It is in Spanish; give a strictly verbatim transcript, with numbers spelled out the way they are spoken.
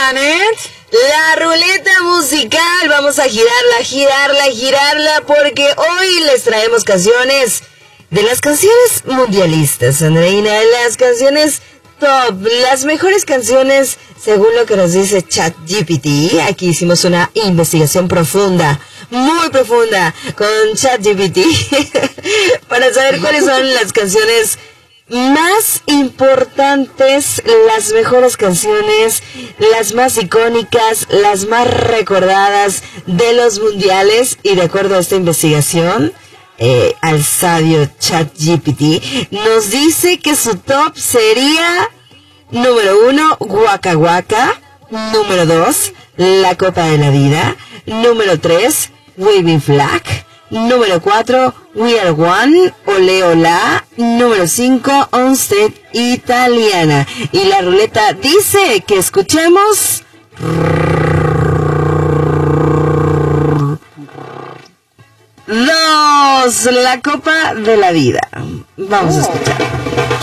Janet. La ruleta musical, vamos a girarla, girarla, girarla, porque hoy les traemos canciones de las canciones mundialistas, Andreina, las canciones top, las mejores canciones según lo que nos dice ChatGPT. Aquí hicimos una investigación profunda, muy profunda, con ChatGPT para saber cuáles son las canciones más importantes, las mejores canciones, las más icónicas, las más recordadas de los mundiales. Y de acuerdo a esta investigación, eh, al sabio ChatGPT nos dice que su top sería: número uno, Waka Waka; número dos, La Copa de la Vida; número tres, Waving Flag; número cuatro, We Are One, Ole Ola; número cinco, Onstead Italiana. Y la ruleta dice que escuchemos dos, La Copa de la Vida. Vamos a escuchar.